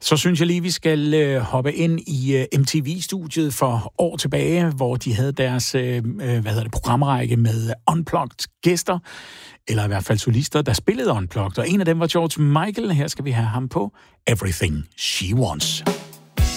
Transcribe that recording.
Så synes jeg lige, vi skal hoppe ind i MTV-studiet for år tilbage, hvor de havde deres programrække med unplugged gæster, eller i hvert fald solister, der spillede unplugged. Og en af dem var George Michael. Her skal vi have ham på Everything She Wants.